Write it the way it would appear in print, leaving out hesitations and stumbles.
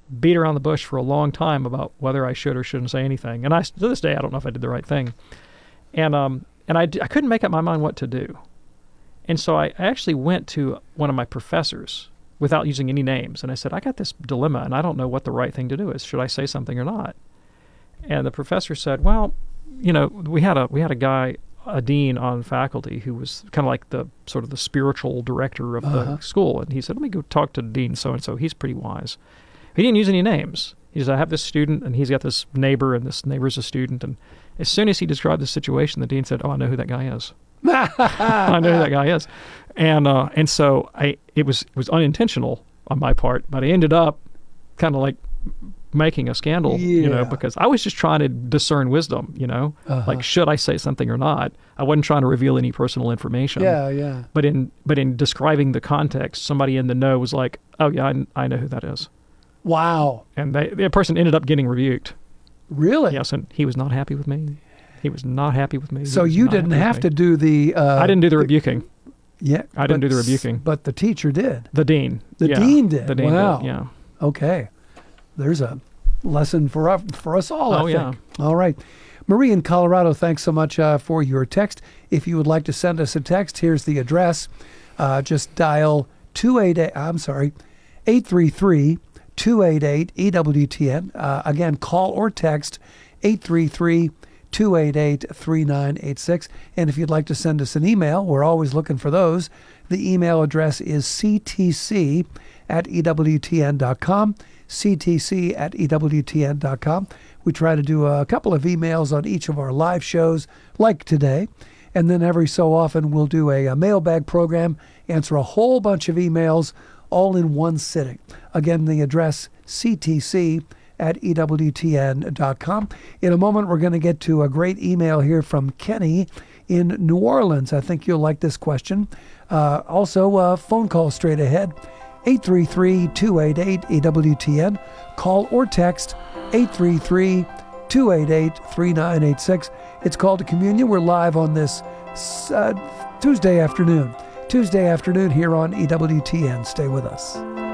beat around the bush for a long time about whether I should or shouldn't say anything. And to this day, I don't know if I did the right thing. And I couldn't make up my mind what to do. And so I actually went to one of my professors without using any names. And I said, I got this dilemma, and I don't know what the right thing to do is. Should I say something or not? And the professor said, well, we had a guy, a dean on faculty who was kind of like the sort of the spiritual director of the school. And he said, let me go talk to Dean so-and-so. He's pretty wise. He didn't use any names. He said, I have this student, and he's got this neighbor, and this neighbor's a student. And as soon as he described the situation, the dean said, oh, I know who that guy is. I know who that guy is. And so it was unintentional on my part, but I ended up kind of like making a scandal, because I was just trying to discern wisdom, like, should I say something or not? I wasn't trying to reveal any personal information. Yeah. But in describing the context, somebody in the know was like, oh yeah, I know who that is. Wow. And the person ended up getting rebuked. Really? Yes, and he was not happy with me. He was not happy with me. So you didn't have to do the... I didn't do the rebuking. Yeah. I didn't do the rebuking. But the teacher did. The dean. The dean did. The dean wow. did, yeah. Okay. There's a lesson for us all, I think. Yeah. All right. Marie in Colorado, thanks so much for your text. If you would like to send us a text, here's the address. Just dial 833-288-EWTN. Again, call or text 833-288-3986. And if you'd like to send us an email, we're always looking for those. The email address is ctc@ewtn.com, ctc@ewtn.com. We try to do a couple of emails on each of our live shows, like today. And then every so often, we'll do a mailbag program, answer a whole bunch of emails, all in one sitting. Again, the address, ctc@ewtn.com. In a moment, we're going to get to a great email here from Kenny in New Orleans. I think you'll like this question. Also, a phone call straight ahead, 833-288-EWTN. Call or text 833-288-3986. It's called to Communion. We're live on this Tuesday afternoon here on EWTN. Stay with us.